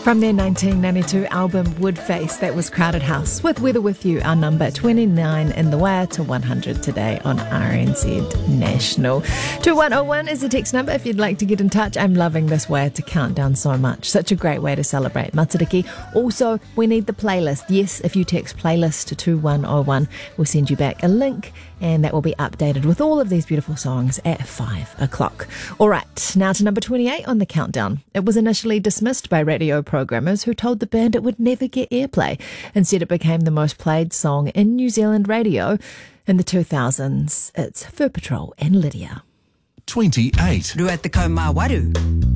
From their 1992 album Woodface, that was Crowded House with Weather With You, our number 29 in the wire to 100 today on RNZ National. 2101 is the text number if you'd like to get in touch. I'm loving this way to countdown so much. Such a great way to celebrate Matariki. Also, we need the playlist. Yes, if you text playlist to 2101, we'll send you back a link and that will be updated with all of these beautiful songs at 5 o'clock. All right, now to number 28 on the countdown. It was initially dismissed by radio programmers who told the band it would never get airplay. Instead, it became the most played song in New Zealand radio in the 2000s. It's Fur Patrol and Lydia. 28. Rua te kau mā waru.